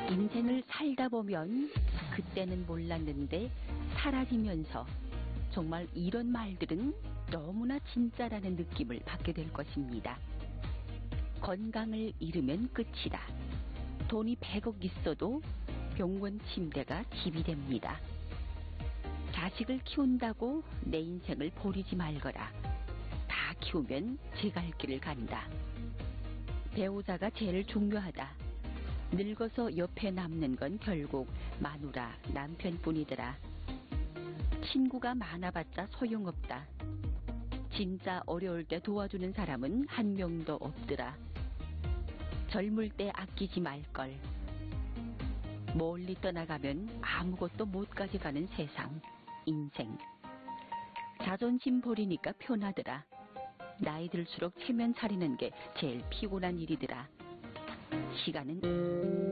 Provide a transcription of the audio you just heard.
인생을 살다 보면 그때는 몰랐는데 사라지면서 정말 이런 말들은 너무나 진짜라는 느낌을 받게 될 것입니다. 건강을 잃으면 끝이다. 돈이 100억 있어도 병원 침대가 집이 됩니다. 자식을 키운다고 내 인생을 버리지 말거라. 다 키우면 제 갈 길을 간다. 배우자가 제일 중요하다. 늙어서 옆에 남는 건 결국 마누라, 남편뿐이더라. 친구가 많아봤자 소용없다. 진짜 어려울 때 도와주는 사람은 한 명도 없더라. 젊을 때 아끼지 말걸. 멀리 떠나가면 아무것도 못 가져가는 세상, 인생. 자존심 버리니까 편하더라. 나이 들수록 체면 차리는 게 제일 피곤한 일이더라. 시간은